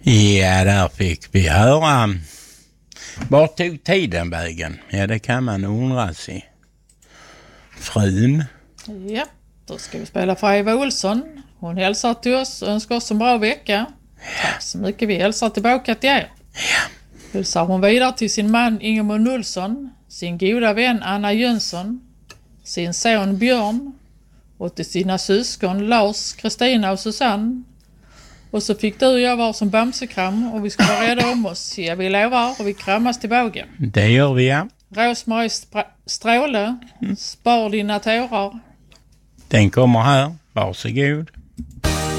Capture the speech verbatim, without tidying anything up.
Ja, där fick vi höra. Var tog tiden vägen? Ja, det kan man undra sig. Frun. Ja, då ska vi spela för Eva Olsson. Hon hälsar till oss och önskar oss en bra vecka. Tack så mycket, vi hälsar tillbaka till er. Ja. Hälsar hon vidare till sin man Ingemund Olsson, sin goda vän Anna Jönsson, sin son Björn och till sina syskon Lars, Kristina och Susanne. Och så fick du och jag var som bamsekram och vi ska vara rädda om oss. Ja, vi lovar och vi kramas tillbaka. Det gör vi, ja. Rosmarie Spra- Stråle, spar dina tårar. Den kommer här. Varsågod.